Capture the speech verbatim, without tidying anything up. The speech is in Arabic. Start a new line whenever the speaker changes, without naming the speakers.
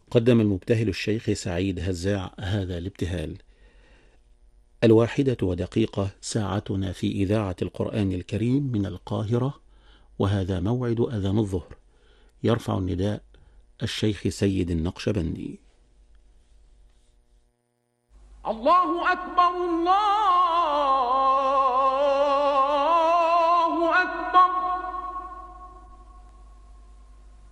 قدم المبتهل الشيخ سعيد هزاع هذا الابتهال. الواحدة ودقيقة ساعتنا في إذاعة القرآن الكريم من القاهرة، وهذا موعد أذان الظهر. يرفع النداء الشيخ سيد النقشبندي.
الله أكبر الله